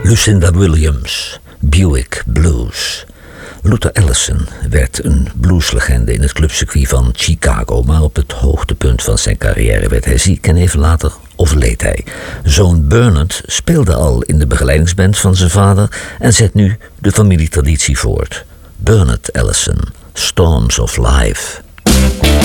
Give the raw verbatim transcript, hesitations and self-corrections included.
Lucinda Williams, Buick Blues. Luther Allison werd een blueslegende in het clubcircuit van Chicago, maar op het hoogtepunt van zijn carrière werd hij ziek en even later overleed hij. Zoon Bernard speelde al in de begeleidingsband van zijn vader en zet nu de familietraditie voort. Bernard Allison, Storms of Life.